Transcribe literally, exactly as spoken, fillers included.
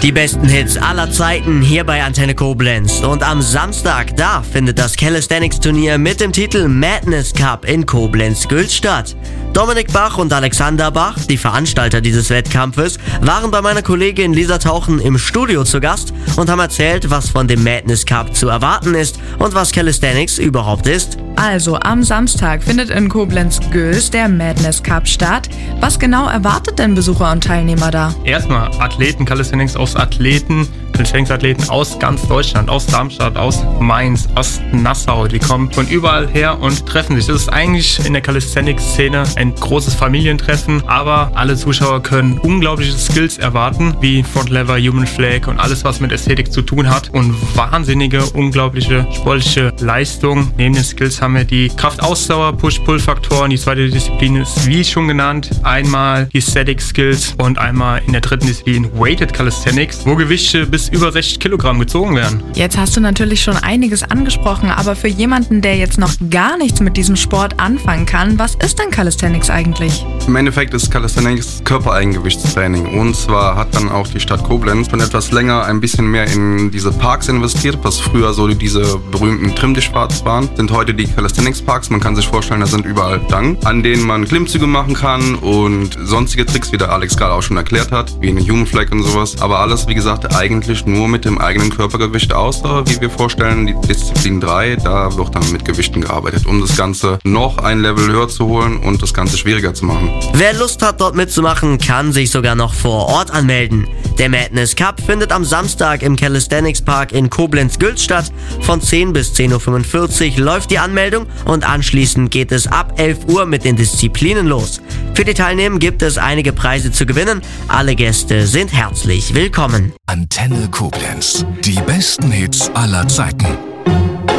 Die besten Hits aller Zeiten hier bei Antenne Koblenz. Und am Samstag, da findet das Calisthenics-Turnier mit dem Titel Madness Cup in Koblenz-Gülz statt. Dominik Bach und Alexander Bach, die Veranstalter dieses Wettkampfes, waren bei meiner Kollegin Lisa Tauchen im Studio zu Gast und haben erzählt, was von dem Madness Cup zu erwarten ist und was Calisthenics überhaupt ist. Also, am Samstag findet in Koblenz-Gülz der Madness Cup statt. Was genau erwartet denn Besucher und Teilnehmer da? Erstmal Athleten, Calisthenics aus Athleten, Calisthenics-Athleten aus ganz Deutschland, aus Darmstadt, aus Mainz, aus Nassau. Die kommen von überall her und treffen sich. Das ist eigentlich in der Calisthenics-Szene ein großes Familientreffen, aber alle Zuschauer können unglaubliche Skills erwarten, wie Front Lever, Human Flag und alles, was mit Ästhetik zu tun hat und wahnsinnige, unglaubliche sportliche Leistung. Neben den Skills haben wir die Kraft-Ausdauer, Push-Pull-Faktoren. Die zweite Disziplin ist, wie schon genannt, einmal die Static Skills und einmal in der dritten Disziplin Weighted Calisthenics, wo Gewichte bis über sechzig Kilogramm gezogen werden. Jetzt hast du natürlich schon einiges angesprochen, aber für jemanden, der jetzt noch gar nichts mit diesem Sport anfangen kann, was ist denn Calisthenics eigentlich? Im Endeffekt ist Calisthenics Körpereigengewichtstraining. Und zwar hat dann auch die Stadt Koblenz schon etwas länger ein bisschen mehr in diese Parks investiert, was früher so diese berühmten Trimm-Dich-Parks waren, sind heute die Calisthenics-Parks. Man kann sich vorstellen, da sind überall Stangen, an denen man Klimmzüge machen kann und sonstige Tricks, wie der Alex gerade auch schon erklärt hat, wie eine Human Flag und sowas. Aber alles, wie gesagt, eigentlich nur mit dem eigenen Körpergewicht, außer, wie wir vorstellen, die Disziplin drei, da wird dann mit Gewichten gearbeitet, um das Ganze noch ein Level höher zu holen und das Ganze schwieriger zu machen. Wer Lust hat, dort mitzumachen, kann sich sogar noch vor Ort anmelden. Der Madness Cup findet am Samstag im Calisthenics Park in Koblenz-Gülz statt. Von zehn bis zehn Uhr fünfundvierzig läuft die Anmeldung und anschließend geht es ab elf Uhr mit den Disziplinen los. Für die Teilnehmer gibt es einige Preise zu gewinnen. Alle Gäste sind herzlich willkommen. Antenne Koblenz. Die besten Hits aller Zeiten.